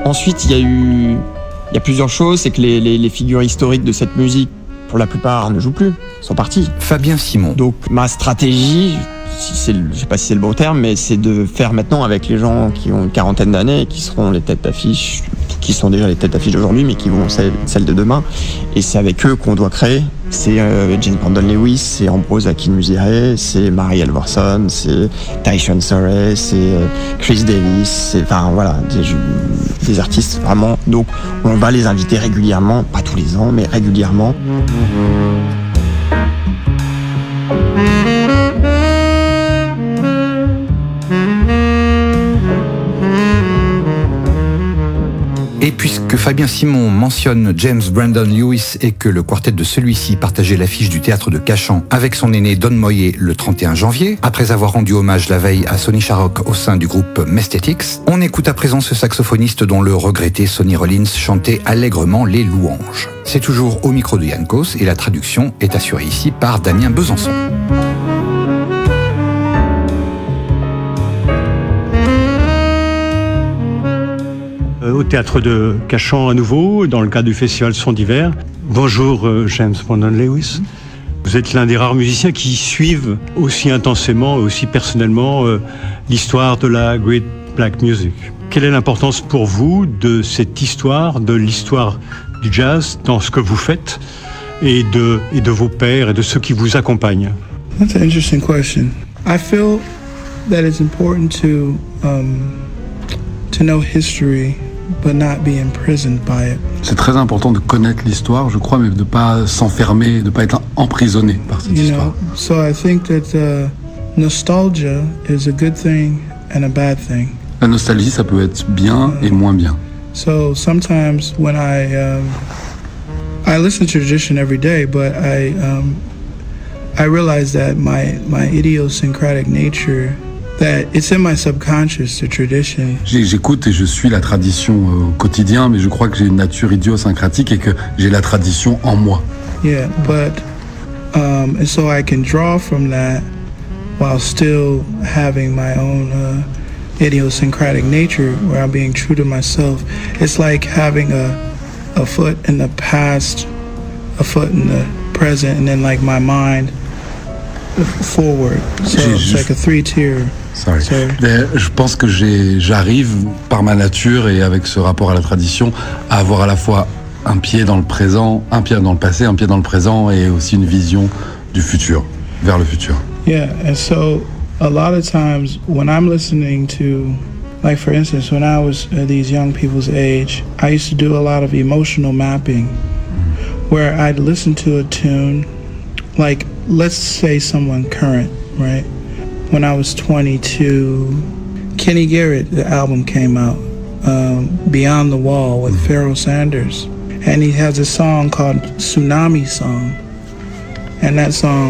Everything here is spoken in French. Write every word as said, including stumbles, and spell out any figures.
Ensuite, il y a eu, il y a plusieurs choses, c'est que les, les, les figures historiques de cette musique, pour la plupart, ne jouent plus, sont partis. Fabien Simon. Donc ma stratégie, si c'est, je sais pas si c'est le bon terme, mais c'est de faire maintenant avec les gens qui ont une quarantaine d'années et qui seront les têtes d'affiche, qui sont déjà les têtes d'affiche d'aujourd'hui, mais qui vont celles, celles de demain. Et c'est avec eux qu'on doit créer. C'est euh, James Brandon Lewis, c'est Ambrose Akinmusire, c'est Mary Alvorson, c'est Tyson Surrey, c'est euh, Chris Davis, c'est enfin voilà des, des artistes vraiment. Donc on va les inviter régulièrement, pas tous les ans, mais régulièrement. Et puisque Fabien Simon mentionne James Brandon Lewis et que le quartet de celui-ci partageait l'affiche du théâtre de Cachan avec son aîné Don Moyer le trente et un janvier, après avoir rendu hommage la veille à Sonny Sharrock au sein du groupe Mestetics, on écoute à présent ce saxophoniste dont le regretté Sonny Rollins chantait allègrement les louanges. C'est toujours au micro de Yann Kos et la traduction est assurée ici par Damien Besançon. Au théâtre de Cachan à nouveau, dans le cadre du festival Son d'hiver. Bonjour James Brandon Lewis. Vous êtes l'un des rares musiciens qui suivent aussi intensément et aussi personnellement euh, l'histoire de la Great Black Music. Quelle est l'importance pour vous de cette histoire, de l'histoire du jazz dans ce que vous faites et de, et de vos pairs et de ceux qui vous accompagnent? That's an interesting question. I feel that it's important to, um, to know history but not be imprisoned by it. C'est très important de connaître l'histoire, je crois, mais de ne pas s'enfermer, de ne pas être emprisonné par cette you histoire. Know, so I think that uh, nostalgia is a good thing and a bad thing. La nostalgie, ça peut être bien et moins bien. So sometimes when I um, I listen to tradition every day, but I um, I realize that my my idiosyncratic nature, that it's in my subconscious, the tradition. J'écoute et je suis la tradition euh, au quotidien, mais je crois que j'ai une nature idiosyncratique et que j'ai la tradition en moi. Yeah, but um, and so I can draw from that while still having my own uh, idiosyncratic nature, where I'm being true to myself. It's like having a a foot in the past, a foot in the present, and then like my mind forward. So it's like a three-tier. Sorry. Je pense que j'ai, j'arrive par ma nature et avec ce rapport à la tradition à avoir à la fois un pied dans le présent, un pied dans le passé, un pied dans le présent et aussi une vision du futur, vers le futur. Yeah, and so a lot of times when I'm listening to, like for instance, when I was at these young people's age, I used to do a lot of emotional mapping where I'd listen to a tune, like let's say someone current, right? When I was twenty-two, Kenny Garrett, the album came out, um, Beyond the Wall with Pharoah Sanders. And he has a song called Tsunami Song. And that song